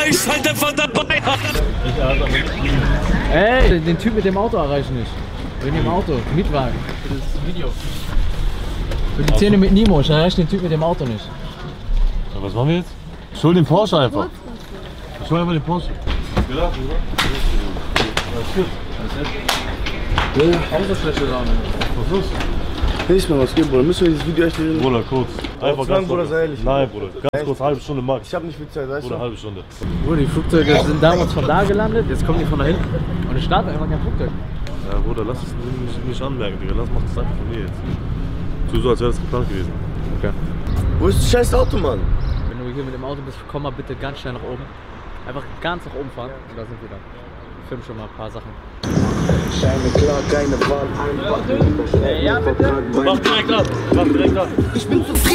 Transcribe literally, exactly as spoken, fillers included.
ich seid einfach dabei. Ey, den Typ mit dem Auto erreiche ich nicht. Wegen dem Auto, Mietwagen. Für das Video. Für die Szene mit Nemo, ich erreiche den Typ mit dem Auto nicht. Ja, was machen wir jetzt? Ich hol den Porsche einfach. Ich hol einfach den Porsche. Ja, Autoschlechte Laune. was ist? Nicht mehr was geht, Bruder. Müssen wir dieses Video echt reden? Bruder, kurz. Einfach lang, ganz Bruder, kurz. sei ehrlich. Nein, Bruder. Ganz Echt? kurz, halbe Stunde max. Ich hab nicht viel Zeit, weißt Bruder, du? halbe Stunde. Bruder, die Flugzeuge sind damals von da gelandet, jetzt kommen die von da hinten. Und ich starte einfach kein Flugzeug. Ja, Bruder, lass es nicht, nicht anmerken, Digga. Lass, mach das einfach von mir jetzt. Tu so, als wäre das geplant gewesen. Okay. Wo ist das scheiß Auto, Mann? Wenn du hier mit dem Auto bist, komm mal bitte ganz schnell nach oben. Einfach ganz nach oben fahren und da sind wir dann. Ich film schon mal ein paar Sachen. Scheine klar, keine Wahl, ein Ja, bitte. Mach direkt ab. Mach direkt ab. Ich bin zufrieden.